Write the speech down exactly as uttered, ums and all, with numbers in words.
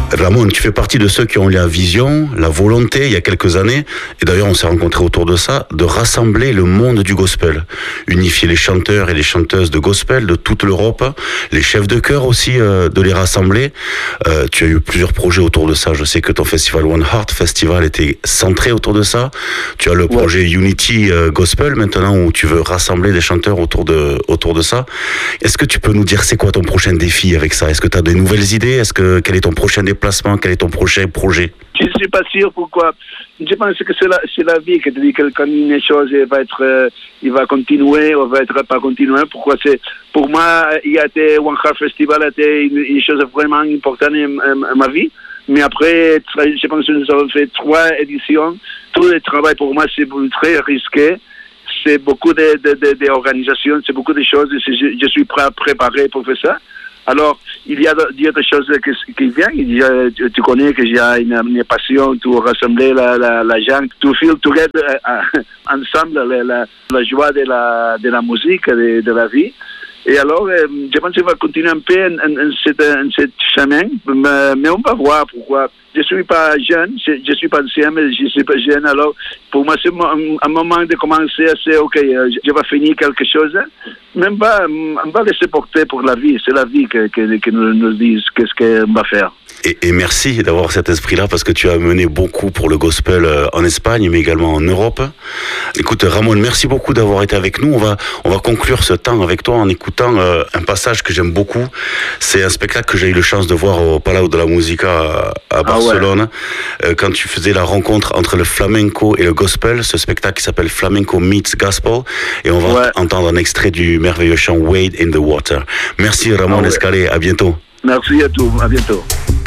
Ramon, tu fais partie de ceux qui ont eu la vision, la volonté, il y a quelques années, et d'ailleurs on s'est rencontrés autour de ça, de rassembler le monde du gospel. Unifier les chanteurs et les chanteuses de gospel de toute l'Europe, les chefs de chœur aussi, euh, de les rassembler. Euh, tu as eu plusieurs projets autour de ça. Je sais que ton festival One Heart Festival était centré autour de ça. Tu as le projet ouais. Unity euh, Gospel maintenant où tu veux rassembler des chanteurs autour de, autour de ça. Est-ce que tu peux nous dire c'est quoi ton prochain défi avec ça? Est-ce que tu as des nouvelles idées? Est-ce que, quel est ton prochain déplacement? Quel est ton prochain projet? Je ne suis pas sûr pourquoi. Je pense que c'est la, c'est la vie qui te dit que quand une chose va être, euh, il va continuer ou va être pas continuer. Pourquoi c'est, pour moi, il y a été One Heart Festival a été une, une chose vraiment importante dans ma vie. Mais après, je pense que nous avons fait trois éditions. Tout le travail pour moi, c'est très risqué. C'est beaucoup de, de, de, d'organisations, c'est beaucoup de choses. Je, je suis prêt à préparer pour faire ça. Alors, il y a d'autres choses qui, qui viennent. Il y a, tu, tu connais que j'ai une, une passion pour rassembler la, la, la gens, to feel together uh, ensemble la, la, la joie de la, de la musique, de, de la vie. Et alors, euh, je pense qu'il va continuer un peu en, en, en, cette, en cette chemin, mais, mais on va voir pourquoi. Je ne suis pas jeune, je ne suis pas ancien, mais je ne suis pas jeune. Alors, pour moi, c'est un moment de commencer à dire, OK, je vais finir quelque chose. Mais on va, on va laisser porter pour la vie. C'est la vie qui que, que nous, nous dit qu'est-ce qu'on va faire. Et, et merci d'avoir cet esprit-là parce que tu as mené beaucoup pour le gospel en Espagne, mais également en Europe. Écoute, Ramon, merci beaucoup d'avoir été avec nous. On va, on va conclure ce temps avec toi en écoutant euh, un passage que j'aime beaucoup. C'est un spectacle que j'ai eu la chance de voir au Palau de la Musica à, à Barcelone, ah ouais. euh, quand tu faisais la rencontre entre le flamenco et le gospel, ce spectacle qui s'appelle Flamenco Meets Gospel, et on va ouais. entendre un extrait du merveilleux chant Wade in the Water. Merci Ramon ah ouais. Escalé, à bientôt. Merci à tous, à bientôt.